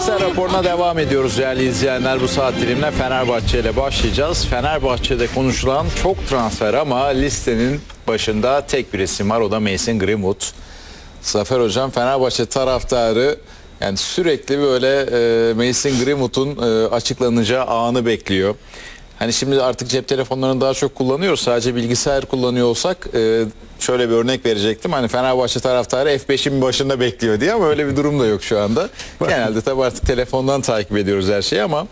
Transfer raporuna devam ediyoruz değerli izleyenler. Bu saat dilimle Fenerbahçe ile başlayacağız. Fenerbahçe'de konuşulan çok transfer ama listenin başında tek bir isim var. O da Mason Greenwood. Zafer Hocam, Fenerbahçe taraftarı yani sürekli böyle Mason Greenwood'un açıklanacağı anı bekliyor. Hani şimdi artık cep telefonlarını daha çok kullanıyoruz. Sadece bilgisayar kullanıyor olsak şöyle bir örnek verecektim. Hani Fenerbahçe taraftarı F5'in başında bekliyor diye, ama öyle bir durum da yok şu anda. Genelde tabii artık telefondan takip ediyoruz her şeyi, ama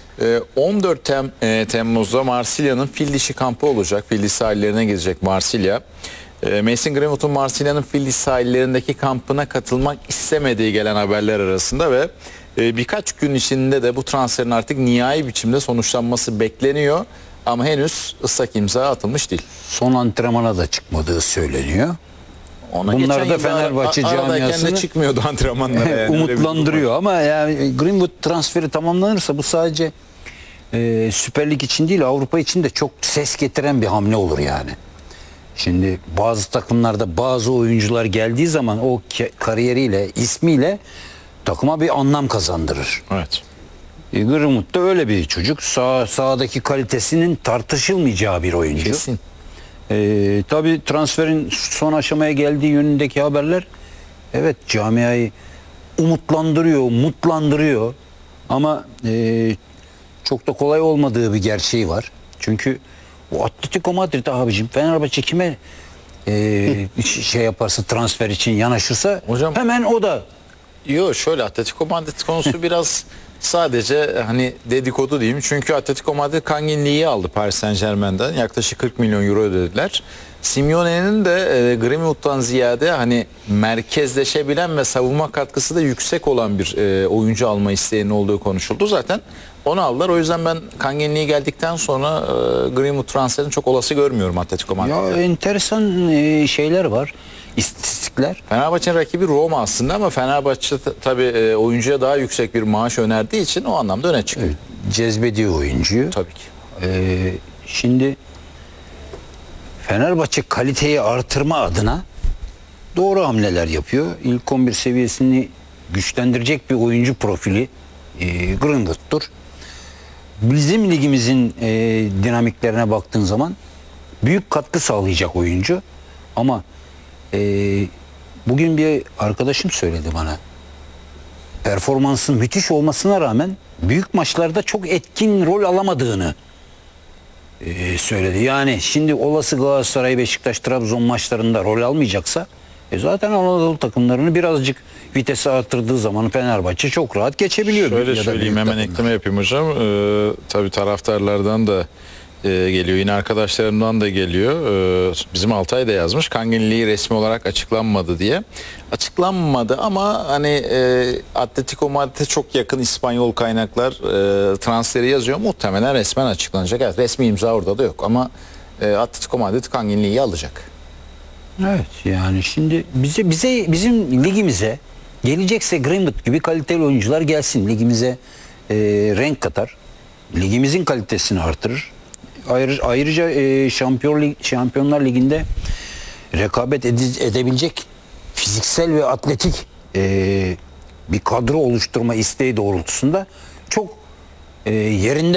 14 Temmuz'da Marsilya'nın fil dişi kampı olacak. Fil dişi sahillerine gidecek Marsilya. Mason Greenwood'un Marsilya'nın fil dişi sahillerindeki kampına katılmak istemediği gelen haberler arasında ve birkaç gün içinde de bu transferin artık nihai biçimde sonuçlanması bekleniyor. Ama henüz ıslak imza atılmış değil. Son antrenmana da çıkmadığı söyleniyor. Bunlar da Fenerbahçe camiasını çıkmıyordu antrenmanlara. Yani umutlandırıyor. Ama yani Greenwood transferi tamamlanırsa bu sadece Süper Lig için değil, Avrupa için de çok ses getiren bir hamle olur yani. Şimdi bazı takımlarda bazı oyuncular geldiği zaman o kariyeriyle, ismiyle takıma bir anlam kazandırır. Evet. Greenwood da öyle bir çocuk. Sahadaki kalitesinin tartışılmayacağı bir oyuncu. Kesin. Tabii transferin son aşamaya geldiği yönündeki haberler evet camiayı umutlandırıyor, mutlandırıyor. Ama çok da kolay olmadığı bir gerçeği var. Çünkü o Atletico Madrid abicim, Fenerbahçe kime şey yaparsa, transfer için yanaşırsa hocam, hemen o da. Yok, şöyle, Atletico Madrid konusu biraz sadece hani dedikodu diyeyim. Çünkü Atletico Madrid Kangin Lee'yi aldı Paris Saint-Germain'den. Yaklaşık 40 milyon euro ödediler. Simeone'nin de Greenwood'dan ziyade hani merkezleşebilen ve savunma katkısı da yüksek olan bir oyuncu alma isteğinin olduğu konuşuldu. Zaten onu aldılar. O yüzden ben Kangin Lee geldikten sonra Greenwood transferini çok olası görmüyorum Atletico Madrid'de. Ya enteresan şeyler var. İstatistikler. Fenerbahçe'nin rakibi Roma aslında, ama Fenerbahçe tabii oyuncuya daha yüksek bir maaş önerdiği için o anlamda öne çıkıyor. Evet, cezbediyor oyuncuyu. Tabii ki. Şimdi Fenerbahçe kaliteyi artırma adına doğru hamleler yapıyor. İlk 11 seviyesini güçlendirecek bir oyuncu profili Greenwood'tur. Bizim ligimizin dinamiklerine baktığın zaman büyük katkı sağlayacak oyuncu. Ama bugün bir arkadaşım söyledi bana. Performansın müthiş olmasına rağmen büyük maçlarda çok etkin rol alamadığını söyledi. Yani şimdi olası Galatasaray, Beşiktaş, Trabzon maçlarında rol almayacaksa zaten Anadolu takımlarını birazcık vitesi arttırdığı zaman Fenerbahçe çok rahat geçebiliyor. Şöyle söyleyeyim, hemen ekleme yapayım hocam. Tabii taraftarlardan da geliyor, yine arkadaşlarımdan da geliyor. Bizim Altay da yazmış, Kangin Lee resmi olarak açıklanmadı diye. Açıklanmadı ama hani Atletico Madrid'e çok yakın İspanyol kaynaklar transferi yazıyor. Muhtemelen resmen açıklanacak. Evet, resmi imza orada da yok ama Atletico Madrid Kangin Lee'yi alacak. Evet, yani şimdi bizim ligimize gelecekse Greenwood gibi kaliteli oyuncular gelsin. Ligimize renk katar. Ligimizin kalitesini artırır. Ayrıca Şampiyonlar Ligi'nde rekabet edebilecek fiziksel ve atletik bir kadro oluşturma isteği doğrultusunda çok yerinde